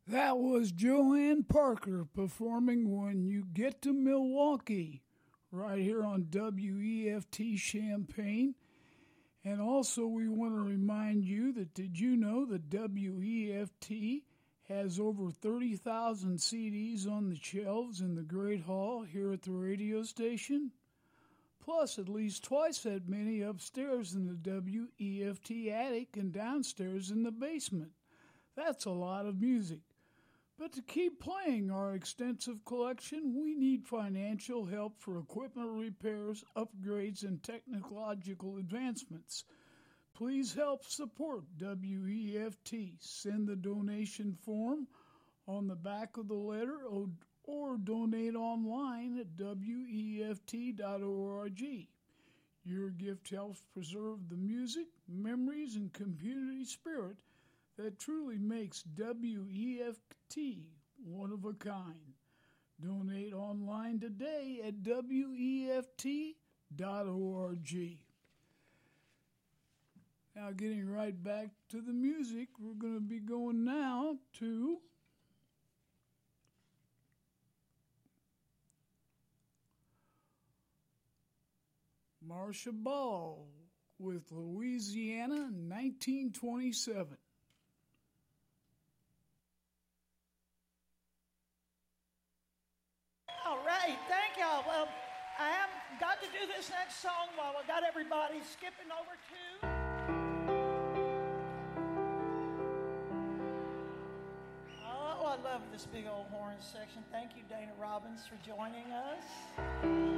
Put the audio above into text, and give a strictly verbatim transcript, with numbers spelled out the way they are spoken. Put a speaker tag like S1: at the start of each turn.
S1: That was Joanne Parker performing When You Get to Milwaukee, right here on W E F T Champaign. And also we want to remind you that did you know that W E F T has over thirty thousand C Ds on the shelves in the Great Hall here at the radio station? Plus at least twice that many upstairs in the W E F T attic and downstairs in the basement. That's a lot of music. But to keep playing our extensive collection, we need financial help for equipment repairs, upgrades, and technological advancements. Please help support W E F T. Send the donation form on the back of the letter or, or donate online at W E F T dot org. Your gift helps preserve the music, memories, and community spirit that truly makes W E F T one of a kind. Donate online today at W E F T dot org. Now, getting right back to the music, we're going to be going now to Marcia Ball with Louisiana nineteen twenty-seven.
S2: All right, thank y'all. Well, I have got to do this next song while I got everybody skipping over to. Oh, I love this big old horn section. Thank you, Dana Robbins, for joining us.